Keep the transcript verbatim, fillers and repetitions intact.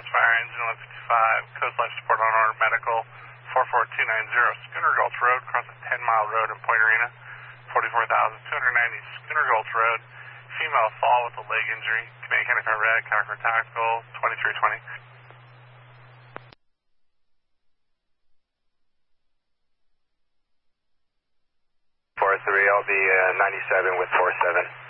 Northwest Fire Engine one fifty-five, Coast Life Support on order, medical, four four two nine zero, Schooner Gulch Road, across a ten mile road in Point Arena, forty-four thousand two hundred ninety, Schooner Gulch Road, female fall with a leg injury, Canadian County Red, Concord Tactical, twenty-three twenty. four three, I'll be uh, ninety-seven with four seven.